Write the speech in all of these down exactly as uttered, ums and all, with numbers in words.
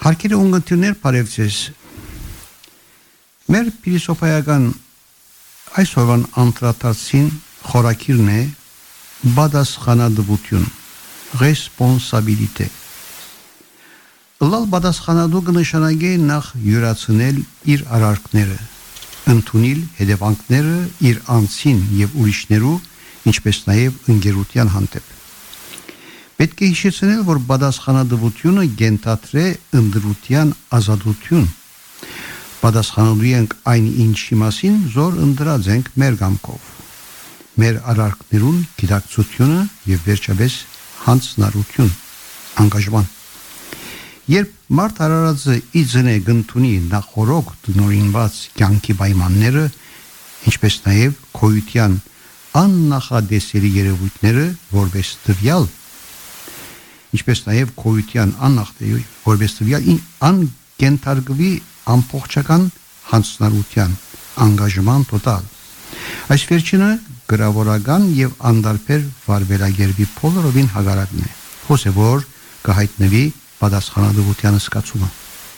Հարկերի ունգընտիրներ բարևձեզ մեր փիլիսոփայական այսօրվան անդրադարձին խորակիրն է բադասխանադվություն ռեսպոնսաբիլիտե լալ բադասխանադու կնշանակե նախ յուրացնել իր արարքները ընդունել հետևանքները իր անձին եւ ուրիշներու ինչպես նաեւ ընկերության հանդեպ պետք է հիշեցնել որ բադասխանադվությունը գենտատրե ընդրության ազատություն պատասխանելու ենք այն ինչի մասին զոր ընդրած ենք մեր գամքով մեր արարքներուն գիտակցությունը եւ վերջապես հանցնարություն անգաժման երբ մարդ արարածը իձնե գտնունի նախորոք դնորինված կյանքի պայմանները ինչպես նաեւ քոյության աննախադեսելի երևույթները որպես տվյալ ինչպես նաեւ քոյության աննախադեսելի որպես տվյալ անկենթարկվի ամբողջական հանցնարության անգաժման տոտալ այս վերջինը գրավորական եւ անդարբեր վարվելագերբի փոլորովին հագարակն է հոսե որ կհայտնվի պատասխանատվության սկացումը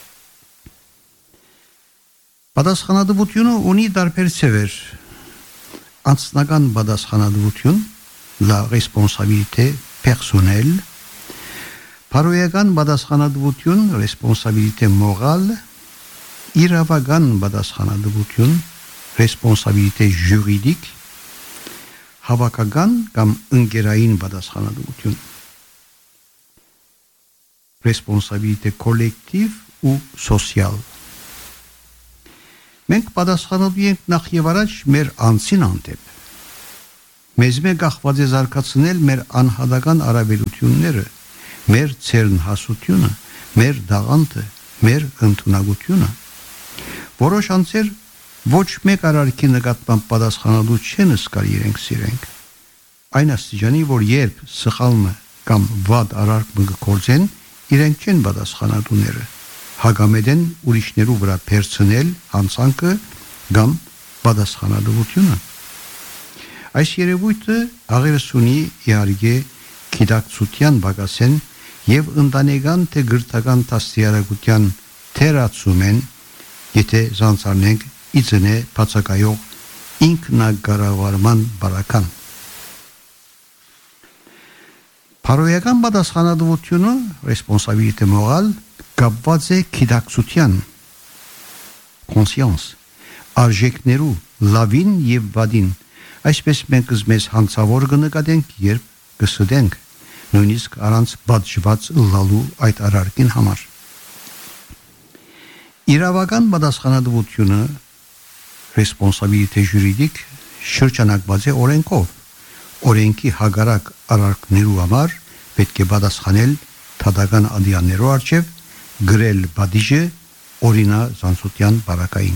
պատասխանատվությունը ունի տարբեր ցևեր անձնական պատասխանատվություն la responsabilité personnelle Parոյական պատասխանատվություն responsabilité morale իրավական պատասխանատվություն responsabilité juridique հավաքական կամ ընկերային պատասխանատվություն responsabilité collective ou sociale Մենք պատասխանատու ենք նախ եւ առաջ մեր անձին հանդեպ մեզ մեկ ախված է զարգացնել մեր անհատական արաբերությունները մեր ցերնհասությունը, մեր դաղանտը, մեր ընդունակությունը։ Որոշ անձեր ոչ մեկ արարքի նկատմամբ պատասխանատու չեն զգալ իրենք սիրենք։ Այն աստիճանի, որ երբ սխալը կամ վատ արարքը կգործեն, իրենք չեն պատասխանատուները։ Հագամեդեն ուրիշներու վրա փերցնել հանցանքը կամ պատասխանատվությունը։ Այս երևույթը աղերս ունի իհարկե գիտակցության բագասեն եւ ընտանեկան թե գրթական դաստիարակության թերացում են եթե զանցարնենք իծնե բացակայող ինքնակառավարման բարական Փարոյական պատասխանատվությունը responsabilité morale կապված է գիտակցության conscience արժեքներու լավին եւ վադին այսպես մենք մեզ հանցավոր կնկատենք երբ կսդենք նույնիսկ առանց բացված լալու այդ արարքին համար իրավական պատասխանատվությունը responsabilité juridique շրջանակված է օրենքով օրենքի հագարակ արարքներու համար պետք է պատասխանել թադական ադիաներու արչև գրել բադիժը օրինա զանցության բարակային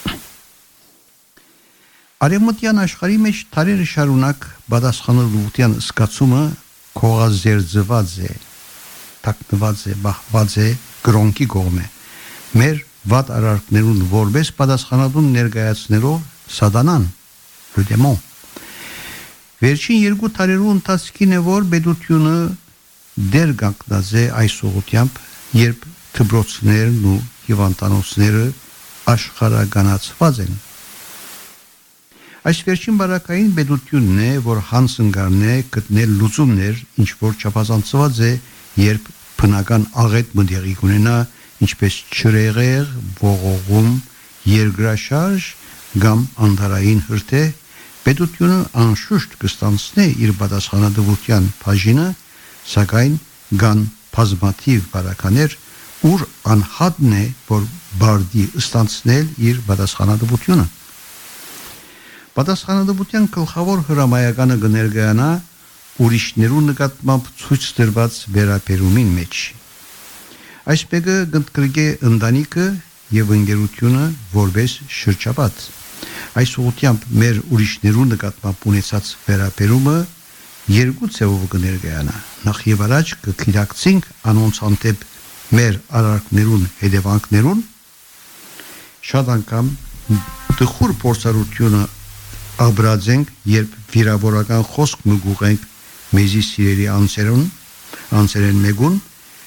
Արևմտյան աշխարհի մեջ տարերը շարունակ պատասխանատվության զգացումը կողազերծված է, տակնված է, բախված է գրոնքի կողմը։ Մեր վատ արարքներուն որպես պատասխանատուն ներկայացնելով սատանան, le démon։ Վերջին երկու տարերու ընթացքին է որ պետությունը դեր կանգնած է այս ուղղությամբ, երբ դպրոցներն ու հիվանդանոցները աշխարհականացված են։ Այս վերջին բարակային պետությունն է, որ հանցնգարն է գտնել լուծումներ, ինչ որ չափազանցված է, երբ բնական աղետ մտեղի կունենա, ինչպես չրեղեղ, ողողում, երկրաշարժ կամ անտարային հրթե, պետությունը անշուշտ կստանցնե իր պատասխանատվության բաժինը, սակայն կան բազմաթիվ բարականեր, ուր անհատն է, որ բարդի ստանցնել իր պատասխանատվությունը։ Պատասխանատվության գլխավոր հրամայականը կներկայանա ուրիշներու նկատմամբ ցույց տրված վերաբերումին մեջ։ Այս մեկը կընդգրկե ընտանիքը եւ ընկերությունը որպես շրջապատ։ Այս ուղղությամբ մեր ուրիշներու նկատմամբ ունեցած վերաբերումը երկու ձևով կներկայանա։ Նախ եւ առաջ կգիտակցենք անոնց հանդեպ մեր արարքներուն հետևանքներուն շատ անգամ դխուր փորձառությունը աբրածենք, երբ վիրավորական խոսք մգուղենք մեզի սիրելի անձերուն, անձերեն մեգուն,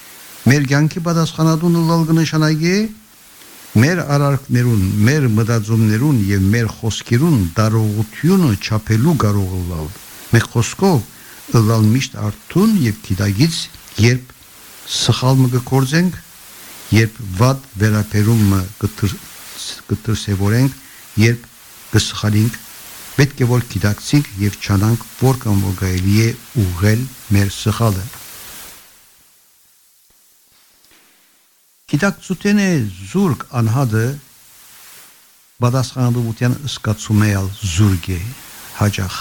մեր կյանքի պատասխանատուն ըլլալ կնշանակի մեր արարքներուն, մեր մտածումներուն եւ մեր խոսքերուն դարողությունը չափելու կարող ըլլալ։ Մեր խոսքով ըլլալ միշտ արթուն եւ գիտագից, երբ սխալ մը գործենք, երբ վատ վերապերումը կտրսևորենք, երբ կսխալինք, պետք է որ գիտակցենք եւ չանանք, որքան որ կարելի է ուղղել մեր սխալը։ Գիտակցությունը զուրկ անհատը պատասխանատվության զգացում է զուրկ է հաճախ։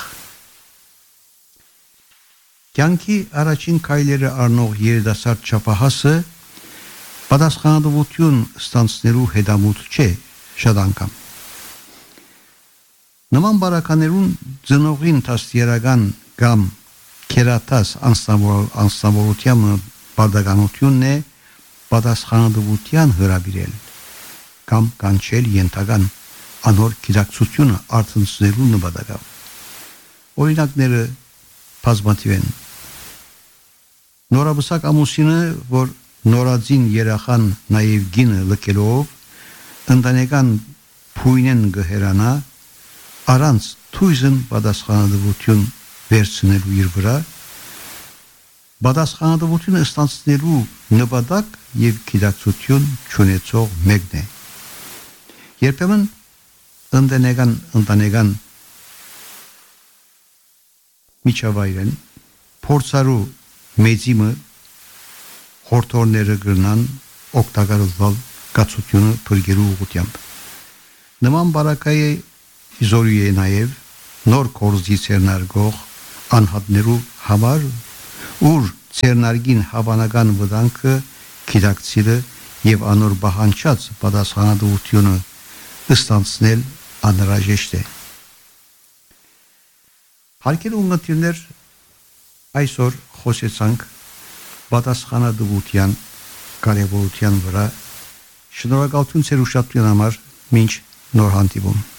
Կյանքի առաջին քայլերը առնող երիտասարդ չափահասը պատասխանատվություն ստանցնելու հետամուտ չէ շատ անգամ։ Նման բարականերուն ծնողին տասներական կամ կերատած անձնավորության բարդականությունն է պատասխանատվության հրավիրել կամ կանչել ենթական անոր գիտակցությունը արտնցնելու նպատակով։ Օրինակները բազմաթիվ են։ Նորաբսակ ամուսինը, որ նորածին երախան նաև գինը լքելով ընտանեկան փույնեն գհերանա առանց թույզն պատասխանատվություն վերցնելու իր վրա, պատասխանատվությունը ստանցնելու նպատակ եւ գիտակցություն չունեցող մեկն է։ Երբեմն ընտանեկան ընտանեկան միջավայրեն փորձարու մեծիմը խորթորները գրնան օգտակարել կացությունը փրկելու ուղղությամբ։ Նման բարակայի զորի է նաև նոր կորզի ցերնարգող անհատներու համար, ուր ցերնարգին հավանական վտանգը գիտակցելը եւ անոր բահանջած պատասխանատվությունը ստանցնել անհրաժեշտ է։ Հարկեր ունգընտիրներ, այսօր խոսեցանք պատասխանատվության կարևորության վրա։ Շնորհակալություն ձեր ուշադրության համար, մինչ նոր հանդիպում։